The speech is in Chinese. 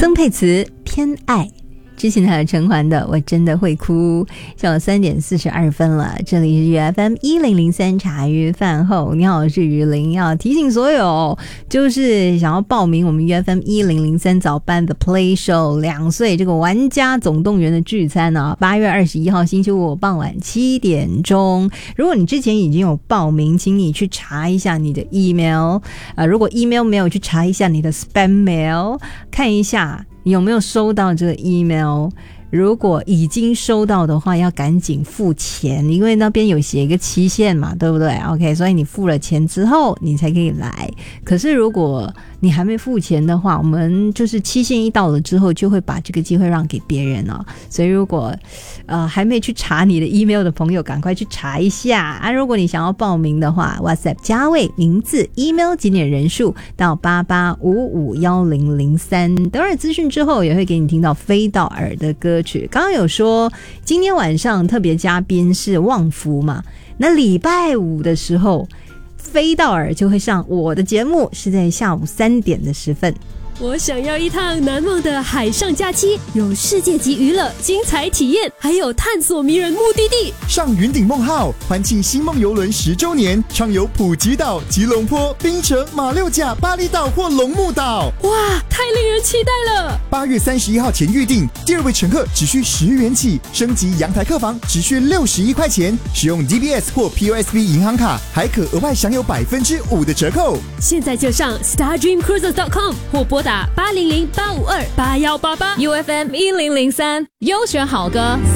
曾沛慈偏爱，之前还有陈环的我真的会哭。下午3点42分了，这里是UFM 1003茶余饭后，你好，我是于玲。要提醒所有就是想要报名我们 UFM 1003早班的 Play Show 2岁这个玩家总动员的聚餐啊，8月21号星期五傍晚7点钟。如果你之前已经有报名，请你去查一下你的 email，如果 email 没有，去查一下你的 spam mail， 看一下你有没有收到这个 email。如果已经收到的话，要赶紧付钱，因为那边有写一个期限嘛，对不对 ？OK， 所以你付了钱之后，你才可以来。可是如果你还没付钱的话，我们就是期限一到了之后，就会把这个机会让给别人哦。所以如果还没去查你的 email 的朋友，赶快去查一下啊！如果你想要报名的话 ，WhatsApp 加位名字、email 几点人数到88551003。等会儿资讯之后，也会给你听到飞到耳的歌曲。刚刚有说今天晚上特别嘉宾是旺福嘛，那礼拜五的时候飞到耳就会上我的节目，是在下午3点的时分。 我想要一趟难忘的海上假期，有世界级娱乐、精彩体验，还有探索迷人目的地。 上云顶梦号，欢庆星梦邮轮10周年，畅游普吉岛、吉隆坡、槟城、马六甲、巴厘岛或龙目岛。 哇，太令人期待了 ！8月31号前预定，第2位乘客只需10元起，升级阳台客房只需61块钱，使用 DBS 或 POSB 银行卡，还可额外享有5%的折扣。 现在就上 StarDreamCruises.com 或拨打800-852-8188 UFM 1003，优选好歌